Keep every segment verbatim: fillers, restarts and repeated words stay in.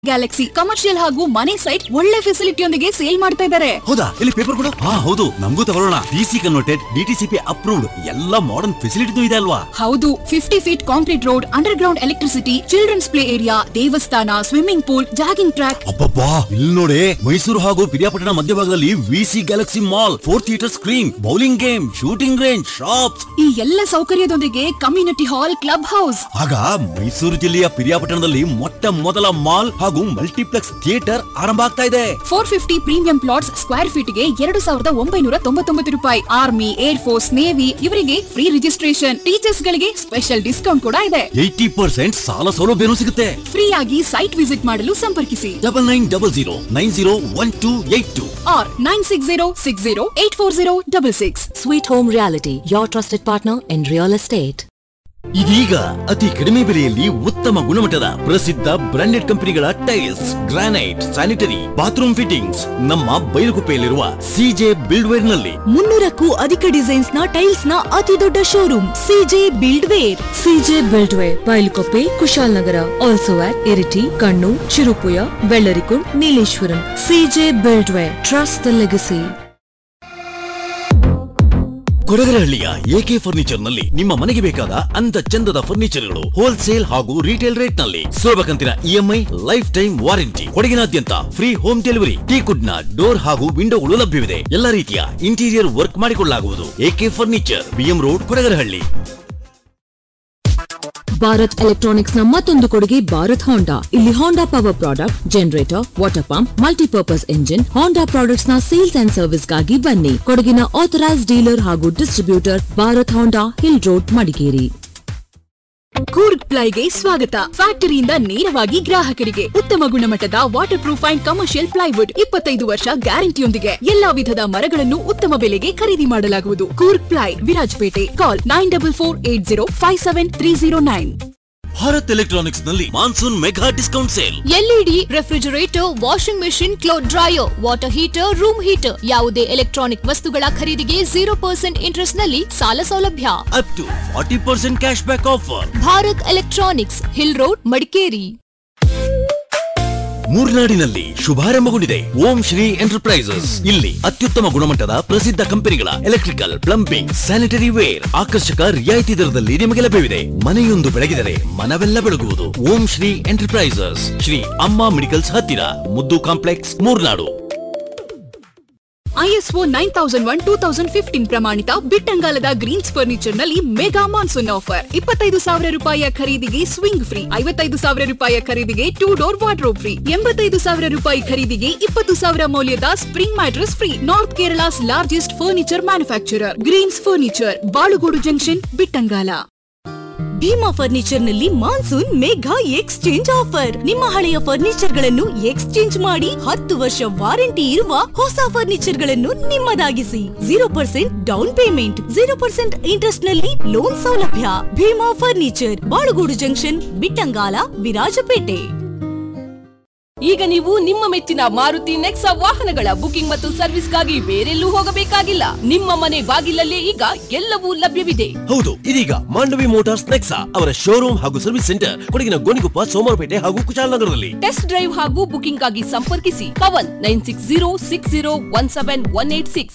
Galaxy commercial ಹಾಗೂ ಮನೆ site ಒಳ್ಳೆ ಫೆಸಿಲಿಟಿಯೊಂದಿಗೆ ಸೇಲ್ ಮಾಡ್ತಾ ಇದ್ದಾರೆ. ಹೌದಾ? ಇಲ್ಲಿ ಪೇಪರ್ ಕೊಡು. ಹಾ ಹೌದು, ನಮಗೂ ತಗೊಳ್ಳೋಣ. ಡಿಸಿ ಕನ್ವರ್ಟೆಡ್, ಡಿಟಿಸಿಪಿ ಅಪ್ರೂವ್ಡ್, ಎಲ್ಲ ಮಾಡರ್ನ್ ಫೆಸಿಲಿಟಿ ಇದೆ ಅಲ್ವಾ? ಹೌದು, fifty feet concrete road, under ground electricity, children's play area, ದೇವಸ್ಥಾನ, ಸ್ವಿಮ್ಮಿಂಗ್ ಪೂಲ್, ಜಾಗಿಂಗ್ ಟ್ರ್ಯಾಕ್. ಅಬ್ಬಬ್ಬಾ, ಇಲ್ಲಿ ನೋಡಿ, ಮೈಸೂರು ಹಾಗೂ ಪಿರಿಯಾಪಟ್ಟಣ ಮಧ್ಯಭಾಗದಲ್ಲಿ VC Galaxy mall, four theatre screen, bowling game, shooting range, shops, ಈ ಎಲ್ಲ ಸೌಕರ್ಯದೊಂದಿಗೆ ಕಮ್ಯುನಿಟಿ ಹಾಲ್, ಕ್ಲಬ್ ಹೌಸ್. ಆಗ ಮೈಸೂರು ಜಿಲ್ಲೆಯ ಪಿರಿಯಾಪಟ್ಟಣದಲ್ಲಿ ಮೊಟ್ಟ ಮೊದಲ ಮಾಲ್ ಹಾಗೂ ಮಲ್ಟಿಪ್ಲೆಕ್ಸ್ ಥಿಯೇಟರ್ ಆರಂಭ ಆಗ್ತಾ ಇದೆ. Four fifty premium plots square feet ಗೆ ಎರಡು ಸಾವಿರದ ಒಂಬೈನೂರ ತೊಂಬತ್ತೊಂಬತ್ತು ರೂಪಾಯಿ. ಆರ್ಮಿ, ಏರ್ ಫೋರ್ಸ್, ನೇವಿ ಇವರಿಗೆ ಫ್ರೀ ರಿಜಿಸ್ಟ್ರೇಷನ್. ಟೀಚರ್ಸ್ ಗಳಿಗೆ ಸ್ಪೆಷಲ್ ಡಿಸ್ಕೌಂಟ್ ಕೂಡ ಇದೆ. ಏಯ್ಟಿ ಪರ್ಸೆಂಟ್ ಸಾಲ ಸೌಲಭ್ಯನೂ ಸಿಗುತ್ತೆ. ಫ್ರೀ ಆಗಿ ಸೈಟ್ ವಿಸಿಟ್ ಮಾಡಲು ಸಂಪರ್ಕಿಸಿ double nine double zero nine zero one two eight two R nine six zero six zero eight four zero double six. Sweet Home Reality, your trusted partner in real estate. ಇದೀಗ ಅತಿ ಕಡಿಮೆ ಬೆಲೆಯಲ್ಲಿ ಉತ್ತಮ ಗುಣಮಟ್ಟದ ಪ್ರಸಿದ್ಧ branded ಕಂಪನಿಗಳ tiles, granite, sanitary, bathroom fittings ನಮ್ಮ ಬೈಲುಗುಪ್ಪೆಯಲ್ಲಿರುವ CJ ಬಿಲ್ಡ್ವೇರ್ ನಲ್ಲಿ. ಮುನ್ನೂರಕ್ಕೂ ಅಧಿಕ ಡಿಸೈನ್ಸ್ ನ ಟೈಲ್ಸ್ ನ ಅತಿ ದೊಡ್ಡ showroom CJ ಬಿಲ್ಡ್ವೇರ್. CJ ಬಿಲ್ಡ್ವೇರ್, Bylakuppe, Kushalnagar. Also at Iritty, Kannur, Cherupuzha, Vellarikundu, Nileshwaram. CJ ಬಿಲ್ಡ್ವೇರ್, trust the legacy. ಕೊಡಗರಹಳ್ಳಿಯ A K furniture ನಲ್ಲಿ ನಿಮ್ಮ ಮನೆಗೆ ಬೇಕಾದ ಅಂದ ಚಂದದ ಫರ್ನಿಚರ್ಗಳು ಹೋಲ್ಸೇಲ್ ಹಾಗೂ ರಿಟೇಲ್ ರೇಟ್ ನಲ್ಲಿ ಸುಲಭ ಕಂತಿನ EMI, life time warranty. ಕೊಡಗಿನಾದ್ಯಂತ free home delivery. ಟೀಕುಡ್ ನ ಡೋರ್ ಹಾಗೂ ವಿಂಡೋಗಳು ಲಭ್ಯವಿದೆ. ಎಲ್ಲ ರೀತಿಯ ಇಂಟೀರಿಯರ್ ವರ್ಕ್ ಮಾಡಿಕೊಳ್ಳಲಾಗುವುದು. A K furniture, BM road, Kodagarahalli. Bharat electronics ನ ಮತ್ತೊಂದು ಕೊಡುಗೆ ಭಾರತ್ ಹೋಂಡಾ. ಇಲ್ಲಿ ಹೋಂಡಾ power product, generator, water pump, multipurpose engine, ಹೋಂಡಾ ಪ್ರಾಡಕ್ಟ್ಸ್ ನ ಸೇಲ್ಸ್ ಅಂಡ್ ಸರ್ವಿಸ್ ಗಾಗಿ ಬನ್ನಿ. ಕೊಡಗಿನ ಆಥರೈಸ್ಡ್ ಡೀಲರ್ ಹಾಗೂ ಡಿಸ್ಟ್ರಿಬ್ಯೂಟರ್ ಭಾರತ್ ಹೋಂಡಾ, ಹಿಲ್ ರೋಡ್, ಮಡಿಕೇರಿ. ಕೂರ್ಗ್ ಪ್ಲೈಗೆ ಸ್ವಾಗತ. ಫ್ಯಾಕ್ಟರಿಯಿಂದ ನೇರವಾಗಿ ಗ್ರಾಹಕರಿಗೆ ಉತ್ತಮ ಗುಣಮಟ್ಟದ water proof and commercial plywood, ಇಪ್ಪತ್ತೈದು ವರ್ಷ ಗ್ಯಾರಂಟಿಯೊಂದಿಗೆ ಎಲ್ಲಾ ವಿಧದ ಮರಗಳನ್ನು ಉತ್ತಮ ಬೆಲೆಗೆ ಖರೀದಿ ಮಾಡಲಾಗುವುದು. ಕೂರ್ಗ್ ಪ್ಲೈ, ವಿರಾಜಪೇಟೆ. ಕಾಲ್ nine double four eight zero five seven three zero nine. Bharat electronics ನಲ್ಲಿ monsoon mega discount sale. LED, refrigerator, washing machine, cloth dryer, water heater, room heater ಯಾವುದೇ ಎಲೆಕ್ಟ್ರಾನಿಕ್ ವಸ್ತುಗಳ ಖರೀದಿಗೆ ಜೀರೋ ಪರ್ಸೆಂಟ್ ಇಂಟ್ರೆಸ್ಟ್ ನಲ್ಲಿ ಸಾಲ ಸೌಲಭ್ಯ. Up to forty percent cash back offer. Bharat electronics, hill road, Madikeri. ಮೂರ್ನಾಡಿನಲ್ಲಿ ಶುಭಾರಂಭಗೊಂಡಿದೆ ಓಂ Shri enterprises. ಇಲ್ಲಿ ಅತ್ಯುತ್ತಮ ಗುಣಮಟ್ಟದ ಪ್ರಸಿದ್ಧ ಕಂಪನಿಗಳ ಎಲೆಕ್ಟ್ರಿಕಲ್, ಪ್ಲಂಬಿಂಗ್, ಸ್ಯಾನಿಟರಿ ವೇರ್ ಆಕರ್ಷಕ ರಿಯಾಯಿತಿ ದರದಲ್ಲಿ ನಿಮಗೆ ಲಭ್ಯವಿದೆ. ಮನೆಯೊಂದು ಬೆಳಗಿದರೆ ಮನವೆಲ್ಲ ಬೆಳಗುವುದು. ಓಂ ಶ್ರೀ ಎಂಟರ್ಪ್ರೈಸಸ್, ಶ್ರೀ ಅಮ್ಮ ಮೆಡಿಕಲ್ಸ್ ಹತ್ತಿರ, ಮುದ್ದು complex, Murnad. ISO nine thousand one two thousand fifteen ಪ್ರಮಾಣಿತ ಬಿಟ್ಟಂಗಾಲದ ಗ್ರೀನ್ಸ್ ಫರ್ನಿಚರ್ ನಲ್ಲಿ ಮೆಗಾ ಮಾನ್ಸೂನ್ ಆಫರ್. ಇಪ್ಪತ್ತೈದು ಸಾವಿರ ರೂಪಾಯಿಯ ಖರೀದಿಗೆ ಸ್ವಿಂಗ್ ಫ್ರೀ, ಐವತ್ತೈದು ಸಾವಿರ ರೂಪಾಯಿಯ ಖರೀದಿಗೆ ಟೂ ಡೋರ್ ವಾರ್ಡ್ರೋಬ್ ಫ್ರೀ, ಎಂಬತ್ತೈದು ಸಾವಿರ ರೂಪಾಯಿ ಖರೀದಿಗೆ ಇಪ್ಪತ್ತು ಸಾವಿರ ಮೌಲ್ಯದ spring mattress free. North Kerala's largest furniture manufacturer Green's furniture, Balugodu junction, Bittangala. Bima furniture ನಲ್ಲಿ ಮಾನ್ಸೂನ್ ಮೆಗಾ ಎಕ್ಸ್ಚೇಂಜ್ ಆಫರ್. ನಿಮ್ಮ ಹಳೆಯ ಫರ್ನಿಚರ್ ಗಳನ್ನು ಎಕ್ಸ್ಚೇಂಜ್ ಮಾಡಿ ಹತ್ತು ವರ್ಷ ವಾರಂಟಿ ಇರುವ ಹೊಸ ಫರ್ನಿಚರ್ ಗಳನ್ನು ನಿಮ್ಮದಾಗಿಸಿ. Zero percent down payment, zero percent interest ನಲ್ಲಿ ಲೋನ್ ಸೌಲಭ್ಯ. Bima furniture, Balugodu junction, Bittangala, Virajpet. ಈಗ ನೀವು ನಿಮ್ಮ ಮೆಚ್ಚಿನ ಮಾರುತಿ ನೆಕ್ಸಾ ವಾಹನಗಳ ಬುಕಿಂಗ್ ಮತ್ತು ಸರ್ವಿಸ್ಗಾಗಿ ಬೇರೆಲ್ಲೂ ಹೋಗಬೇಕಾಗಿಲ್ಲ. ನಿಮ್ಮ ಮನೆ ಬಾಗಿಲಲ್ಲೇ ಈಗ ಎಲ್ಲವೂ ಲಭ್ಯವಿದೆ. ಹೌದು, ಇದೀಗ ಮಾಂಡವಿ ಮೋಟಾರ್ಸ್ ನೆಕ್ಸಾ ಅವರ ಶೋರೂಮ್ ಹಾಗೂ ಸರ್ವಿಸ್ ಸೆಂಟರ್ ಕೊಡಗಿನ ಗೋಣಿಕೊಪ್ಪ, ಸೋಮವಾರಪೇಟೆ ಹಾಗೂ ಕುಶಾಲನಗರದಲ್ಲಿ. ಟೆಸ್ಟ್ ಡ್ರೈವ್ ಹಾಗೂ ಬುಕಿಂಗ್ ಗಾಗಿ ಸಂಪರ್ಕಿಸಿ Pavan nine six zero six zero one seven one eight six.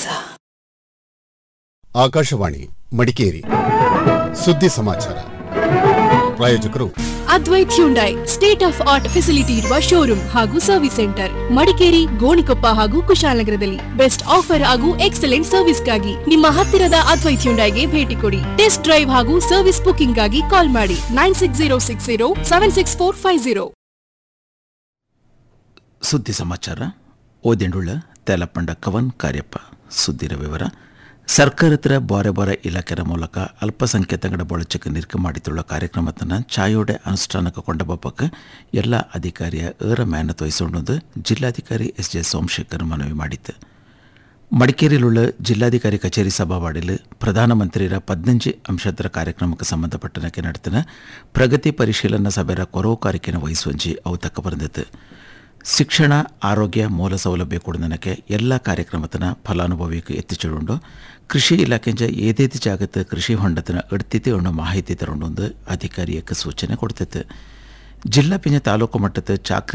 Akashvani Madikeri ಸುದ್ದಿ ಸಮಾಚಾರ. ಪ್ರಾಯೋಜಕರು Advait Hyundai, state of art facility ಇರುವ ಶೋರೂಮ್ ಹಾಗೂ ಸರ್ವಿಸ್ ಸೆಂಟರ್, ಮಡಿಕೇರಿ, ಗೋಣಿಕೊಪ್ಪ ಹಾಗೂ ಕುಶಾಲನಗರದಲ್ಲಿ. ಬೆಸ್ಟ್ ಆಫರ್ ಹಾಗೂ ಎಕ್ಸಲೆಂಟ್ ಸರ್ವಿಸ್ಗಾಗಿ ನಿಮ್ಮ ಹತ್ತಿರದ ಅದ್ವೈತ್ ಹ್ಯುಂಡೈಗೆ ಭೇಟಿ ಕೊಡಿ. ಟೆಸ್ಟ್ ಡ್ರೈವ್ ಹಾಗೂ ಸರ್ವಿಸ್ ಬುಕಿಂಗ್ ಗಾಗಿ ಕಾಲ್ ಮಾಡಿ nine six zero six zero seven six four five zero. ಸುದ್ದಿ ಸಮಾಚಾರ ಓದೆಂಡುಳ್ಳ ತೇಲಪ್ಪಂಡ ಕವನ್ ಕಾರ್ಯಪ್ಪ. ಸುದ್ದಿರ ವಿವರ. ಸರ್ಕಾರತರ ಬಾರೆ ಬಾರೆ ಇಲಾಖೆಯ ಮೂಲಕ ಅಲ್ಪಸಂಖ್ಯಾತಗಳ ಬಳಚಕ್ಕೆ ನಿರ್ಕ ಮಾಡಿಕೊಳ್ಳುವ ಕಾರ್ಯಕ್ರಮವನ್ನು ಚಾಯೋಡೆ ಅನುಷ್ಠಾನಕ್ಕೆ ಕೊಂಡಬಪ್ಪಕ್ಕೆ ಎಲ್ಲ ಅಧಿಕಾರಿಯ ಏರ ಮ್ಯಾನತ್ ವಹಿಸೊಂಡು ಜಿಲ್ಲಾಧಿಕಾರಿ ಎಸ್ ಜೆ ಸೋಮಶೇಖರ್ ಮನವಿ ಮಾಡಿತ್ತು. ಮಡಿಕೇರಿಯಲ್ಲಿರುವ ಜಿಲ್ಲಾಧಿಕಾರಿ ಕಚೇರಿ ಸಭಾವಾಡಿಲು ಪ್ರಧಾನಮಂತ್ರಿಯ ಪದ್ನಂಜು ಅಂಶದರ ಕಾರ್ಯಕ್ರಮಕ್ಕೆ ಸಂಬಂಧಪಟ್ಟನಕ್ಕೆ ನಡೆತಿನ ಪ್ರಗತಿ ಪರಿಶೀಲನಾ ಸಭೆಯ ಕೊರೋಕಾರಿಕೆಯನ್ನು ವಹಿಸುವಂಜಿ ಅವು ತಕ್ಕ ಬಂದಿತ್ತು. ಶಿಕ್ಷಣ, ಆರೋಗ್ಯ, ಮೂಲ ಸೌಲಭ್ಯ ಕೊಡುನಕ್ಕೆ ಎಲ್ಲ ಕಾರ್ಯಕ್ರಮತನ ಫಲಾನುಭವಿಗೆ ಎತ್ತಿಚಿಡುಂಡು ಕೃಷಿ ಇಲಾಖೆಂಜ ಏದೇತಿ ಜಾಗത്ത് ಕೃಷಿ ಹೊಂಡತನ ಎಡ್ತಿತಿ ಉಣ್ಣು ಮಾಹಿತಿ ತರುಂಡು ಅಧಿಕಾರಿಯಕ್ಕೆ ಸೂಚನೆ ಕೊಡ್ತಿತ್ತು. ಜಿಲ್ಲಾ ಪಿಂಜ ತಾಲೂಕು ಮಟ್ಟದ ಚಾಕ್ರಿ